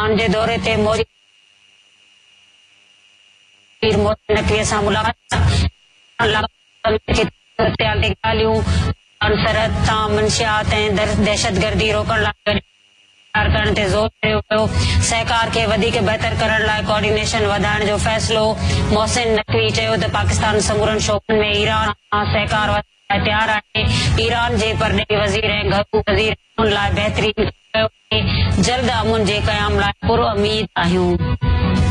पाकिस्तान जे दौरे ते मोदी नकवी सां मुलाक़ात सरहद तां मंशियात ऐं दहशतगर्दी रोकण लाइ करण ते ज़ोर ॾियो वियो। सहकार खे वधीक बहितर करण लाइ कोऑर्डिनेशन वधाइण जो फ़ैसिलो। मोहसिन नकवी चयो त पाकिस्तान समूरनि शोबनि में ईरान सां सहकार वधाइण लाइ तयार आहे। ईरान जे परॾेही वज़ीर ऐं घरू वज़ीर लाइ बहितरीन कयो। जल्द अमुन जे क़याम लाइ पुरउमीद आहियूं।